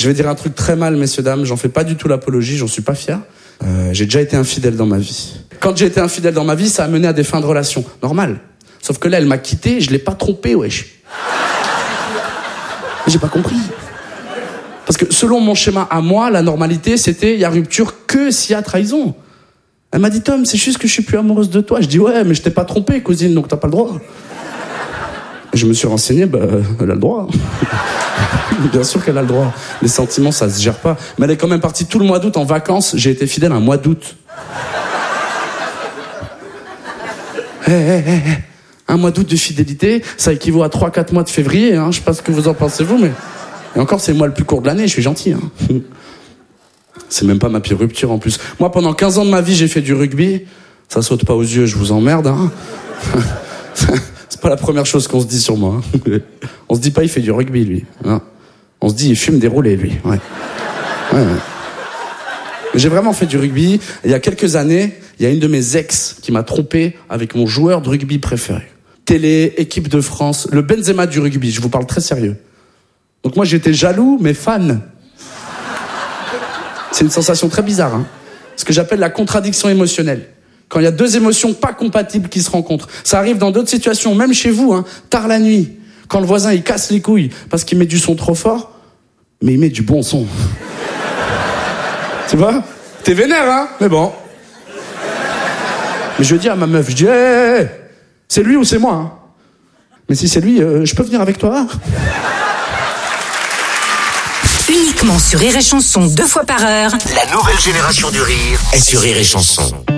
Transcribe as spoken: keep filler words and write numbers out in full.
Je vais dire un truc très mal, messieurs, dames, j'en fais pas du tout l'apologie, j'en suis pas fier. Euh, j'ai déjà été infidèle dans ma vie. Quand j'ai été infidèle dans ma vie, ça a mené à des fins de relation. Normal. Sauf que là, elle m'a quitté, je l'ai pas trompé, wesh. J'ai pas compris. Parce que selon mon schéma à moi, la normalité, c'était, il y a rupture que s'il y a trahison. Elle m'a dit, Tom, c'est juste que je suis plus amoureuse de toi. Je dis, ouais, mais je t'ai pas trompé, cousine, donc t'as pas le droit. Je me suis renseigné, bah, elle a le droit. Bien sûr qu'elle a le droit. Les sentiments, ça se gère pas. Mais elle est quand même partie tout le mois d'août en vacances. J'ai été fidèle un mois d'août. Hé, hé, hé, hé. Un mois d'août de fidélité, ça équivaut à trois quatre mois de février. Hein. Je sais pas ce que vous en pensez, vous, mais... Et encore, c'est le mois le plus court de l'année, je suis gentil. Hein. C'est même pas ma pire rupture, en plus. Moi, pendant quinze ans de ma vie, j'ai fait du rugby. Ça saute pas aux yeux, je vous emmerde. Hein. C'est pas la première chose qu'on se dit sur moi. Hein. On se dit pas, il fait du rugby, lui. Non. On se dit, il fume des roulés, lui. Ouais. Ouais, ouais. J'ai vraiment fait du rugby. Il y a quelques années, il y a une de mes ex qui m'a trompé avec mon joueur de rugby préféré. Télé, équipe de France, le Benzema du rugby. Je vous parle très sérieux. Donc moi, j'étais jaloux, mais fan. C'est une sensation très bizarre. Hein. Ce que j'appelle la contradiction émotionnelle. Quand il y a deux émotions pas compatibles qui se rencontrent. Ça arrive dans d'autres situations, même chez vous, hein, tard la nuit. Quand le voisin, il casse les couilles parce qu'il met du son trop fort, mais il met du bon son. Tu vois ? T'es vénère, hein ? Mais bon. Mais je dis à ma meuf, je dis, hey, hey, c'est lui ou c'est moi, hein ? Mais si c'est lui, euh, je peux venir avec toi ? Uniquement sur Rire et Chanson, deux fois par heure. La nouvelle génération du rire est sur Rire et Chanson.